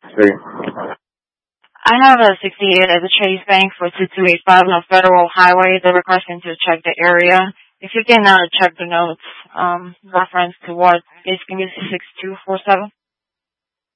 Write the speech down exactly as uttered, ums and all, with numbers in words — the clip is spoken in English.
See. I have a sixty-eight at the Chase Bank for two two eight five on Federal Highway. They're requesting to check the area. If you can uh, check the notes, um, reference to what is six two four seven.